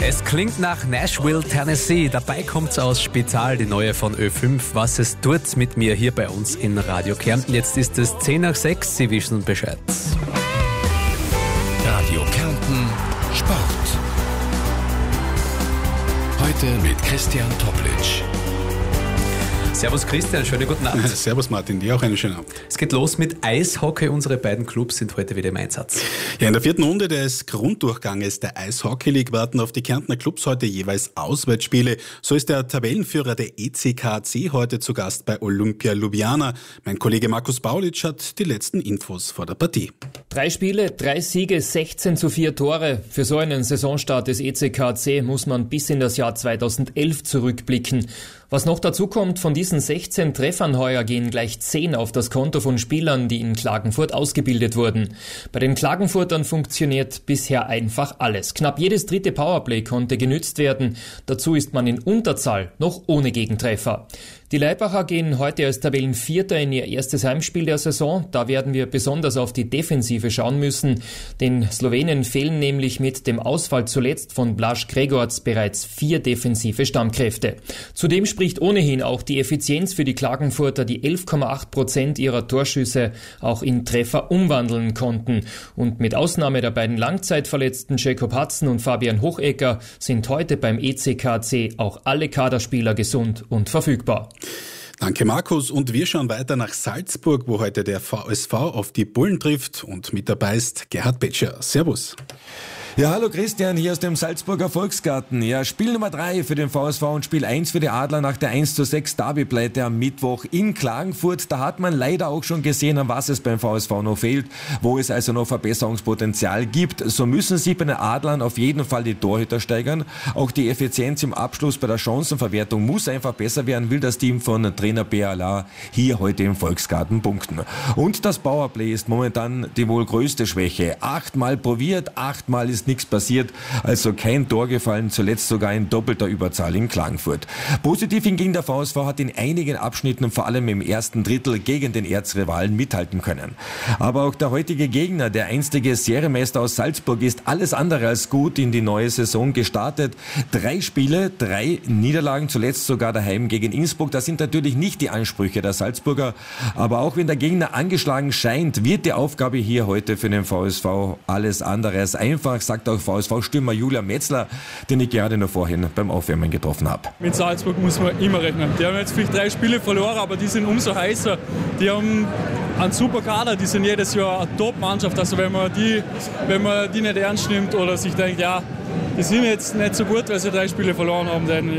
Es klingt nach Nashville, Tennessee. Dabei kommt's aus Spital, die neue von Ö5. Was es tut mit mir hier bei uns in Radio Kärnten. Jetzt ist es 10 nach 6. Sie wissen Bescheid. Radio Kärnten Sport. Heute mit Christian Toplitsch. Servus Christian, schönen guten Abend. Servus Martin, dir auch einen schönen Abend. Es geht los mit Eishockey. Unsere beiden Clubs sind heute wieder im Einsatz. Ja, in der 4. Runde des Grunddurchganges der Eishockey League warten auf die Kärntner Clubs heute jeweils Auswärtsspiele. So ist der Tabellenführer der ECKC heute zu Gast bei Olympia Ljubljana. Mein Kollege Markus Baulitsch hat die letzten Infos vor der Partie. 3 Spiele, 3 Siege, 16:4 Tore. Für so einen Saisonstart des ECKC muss man bis in das Jahr 2011 zurückblicken. Was noch dazu kommt, von diesen 16 Treffern heuer gehen gleich 10 auf das Konto von Spielern, die in Klagenfurt ausgebildet wurden. Bei den Klagenfurtern funktioniert bisher einfach alles. Knapp jedes dritte Powerplay konnte genützt werden. Dazu ist man in Unterzahl, noch ohne Gegentreffer. Die Leipacher gehen heute als Tabellenvierter in ihr erstes Heimspiel der Saison. Da werden wir besonders auf die Defensive schauen müssen. Den Slowenen fehlen nämlich mit dem Ausfall zuletzt von Blaž Gregorc bereits 4 defensive Stammkräfte. Zudem spricht ohnehin auch die Effizienz für die Klagenfurter, die 11,8% ihrer Torschüsse auch in Treffer umwandeln konnten. Und mit Ausnahme der beiden Langzeitverletzten Jacob Hudson und Fabian Hochecker sind heute beim ECKC auch alle Kaderspieler gesund und verfügbar. Danke Markus, und wir schauen weiter nach Salzburg, wo heute der VSV auf die Bullen trifft, und mit dabei ist Gerhard Betscher. Servus. Ja, hallo Christian, hier aus dem Salzburger Volksgarten. Ja, Spiel Nummer 3 für den VSV und Spiel 1 für die Adler nach der 1:6 Derby-Pleite am Mittwoch in Klagenfurt. Da hat man leider auch schon gesehen, an was es beim VSV noch fehlt, wo es also noch Verbesserungspotenzial gibt. So müssen sie bei den Adlern auf jeden Fall die Torhüter steigern. Auch die Effizienz im Abschluss bei der Chancenverwertung muss einfach besser werden, will das Team von Trainer Beala hier heute im Volksgarten punkten. Und das Powerplay ist momentan die wohl größte Schwäche. 8-mal probiert, 8-mal ist nichts passiert, also kein Tor gefallen, zuletzt sogar in doppelter Überzahl in Klagenfurt. Positiv hingegen der VSV hat in einigen Abschnitten, vor allem im ersten Drittel, gegen den Erzrivalen mithalten können. Aber auch der heutige Gegner, der einstige Serienmeister aus Salzburg, ist alles andere als gut in die neue Saison gestartet. 3 Spiele, 3 Niederlagen, zuletzt sogar daheim gegen Innsbruck. Das sind natürlich nicht die Ansprüche der Salzburger, aber auch wenn der Gegner angeschlagen scheint, wird die Aufgabe hier heute für den VSV alles andere als einfach, sagt auch VSV-Stürmer Julian Metzler, den ich gerade noch vorhin beim Aufwärmen getroffen habe. Mit Salzburg muss man immer rechnen. Die haben jetzt vielleicht 3 Spiele verloren, aber die sind umso heißer. Die haben einen super Kader, die sind jedes Jahr eine Top-Mannschaft. Also wenn man die nicht ernst nimmt oder sich denkt, ja, die sind jetzt nicht so gut, weil sie 3 Spiele verloren haben, dann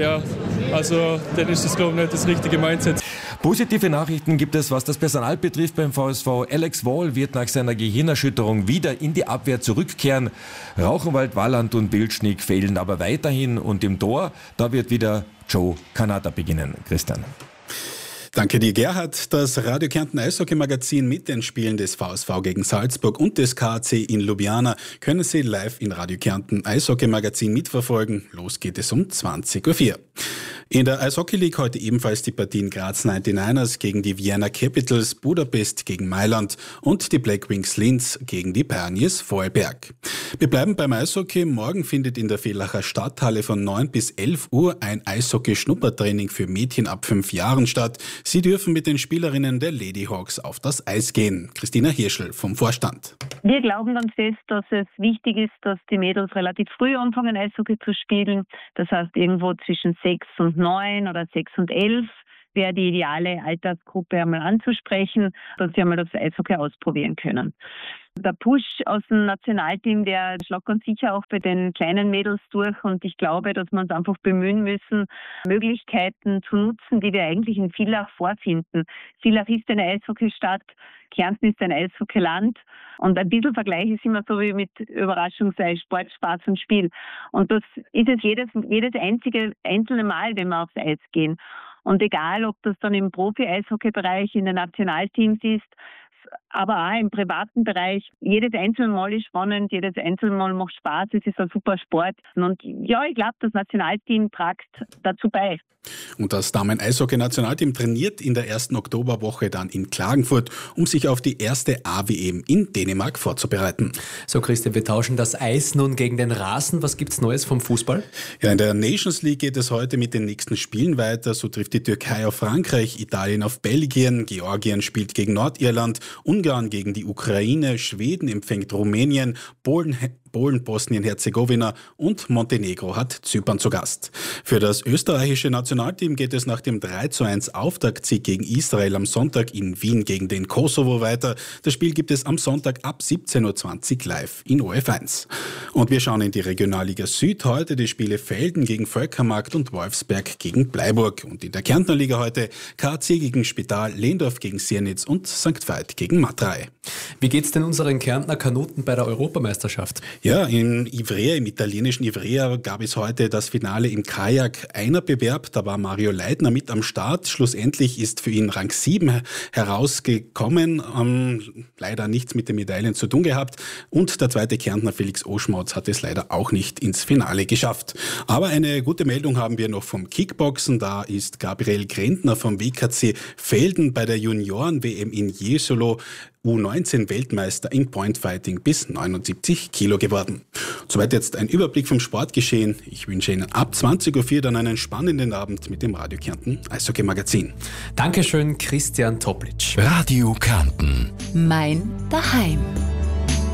ist das, glaube ich, nicht das richtige Mindset. Positive Nachrichten gibt es, was das Personal betrifft beim VSV. Alex Wall wird nach seiner Gehirnerschütterung wieder in die Abwehr zurückkehren. Rauchenwald, Walland und Bildschnick fehlen aber weiterhin. Und im Tor, da wird wieder Joe Kanata beginnen. Christian. Danke dir, Gerhard. Das Radio Kärnten Eishockey-Magazin mit den Spielen des VSV gegen Salzburg und des KAC in Ljubljana können Sie live in Radio Kärnten Eishockey-Magazin mitverfolgen. Los geht es um 20:04 Uhr. In der Eishockey League heute ebenfalls die Partien Graz 99ers gegen die Vienna Capitals, Budapest gegen Mailand und die Black Wings Linz gegen die Pioneers Vorarlberg. Wir bleiben beim Eishockey. Morgen findet in der Villacher Stadthalle von 9 bis 11 Uhr ein Eishockey-Schnuppertraining für Mädchen ab 5 Jahren statt. Sie dürfen mit den Spielerinnen der Ladyhawks auf das Eis gehen. Christina Hirschl vom Vorstand. Wir glauben ganz fest, dass es wichtig ist, dass die Mädels relativ früh anfangen, Eishockey zu spielen. Das heißt, irgendwo zwischen 6 und 9 oder 6 und 11 wäre die ideale Altersgruppe einmal anzusprechen, dass sie einmal das Eishockey ausprobieren können. Der Push aus dem Nationalteam, der schlägt ganz sicher auch bei den kleinen Mädels durch, und ich glaube, dass wir uns einfach bemühen müssen, Möglichkeiten zu nutzen, die wir eigentlich in Villach vorfinden. Villach ist eine Eishockeystadt, Kärnten ist ein Eishockeyland, und ein bisschen Vergleich ist immer so wie mit Überraschungsei, Sport, Spaß und Spiel. Und das ist es jedes einzelne Mal, wenn wir aufs Eis gehen. Und egal, ob das dann im Profi-Eishockey-Bereich in den Nationalteams ist, aber auch im privaten Bereich. Jedes Einzelmal ist spannend, jedes Einzelmal macht Spaß, es ist ein super Sport. Und ja, ich glaube, das Nationalteam tragt dazu bei. Und das Damen-Eishockey-Nationalteam trainiert in der ersten Oktoberwoche dann in Klagenfurt, um sich auf die erste A-WM in Dänemark vorzubereiten. So Christian, wir tauschen das Eis nun gegen den Rasen. Was gibt's Neues vom Fußball? Ja, in der Nations League geht es heute mit den nächsten Spielen weiter. So trifft die Türkei auf Frankreich, Italien auf Belgien, Georgien spielt gegen Nordirland, Ungarn gegen die Ukraine, Schweden empfängt Rumänien, Polen, Bosnien-Herzegowina und Montenegro hat Zypern zu Gast. Für das österreichische Nationalteam geht es nach dem 3:1 Auftaktsieg gegen Israel am Sonntag in Wien gegen den Kosovo weiter. Das Spiel gibt es am Sonntag ab 17.20 Uhr live in ORF1. Und wir schauen in die Regionalliga Süd heute die Spiele Velden gegen Völkermarkt und Wolfsberg gegen Bleiburg. Und in der Kärntner Liga heute KAC gegen Spital, Lehndorf gegen Siernitz und St. Veit gegen Matrei. Wie geht's denn unseren Kärntner Kanuten bei der Europameisterschaft? Ja, im italienischen Ivrea gab es heute das Finale im Kajak-Einerbewerb. Da war Mario Leitner mit am Start. Schlussendlich ist für ihn Rang 7 herausgekommen. Leider nichts mit den Medaillen zu tun gehabt. Und der zweite Kärntner Felix Oschmautz hat es leider auch nicht ins Finale geschafft. Aber eine gute Meldung haben wir noch vom Kickboxen. Da ist Gabriel Grentner vom WKC Velden bei der Junioren-WM in Jesolo U19-Weltmeister im Pointfighting bis 79 Kilo geworden. Soweit jetzt ein Überblick vom Sportgeschehen. Ich wünsche Ihnen ab 20.04 Uhr dann einen spannenden Abend mit dem Radio Kärnten Eishockey-Magazin. Dankeschön, Christian Toplic. Radio Kärnten. Mein Daheim.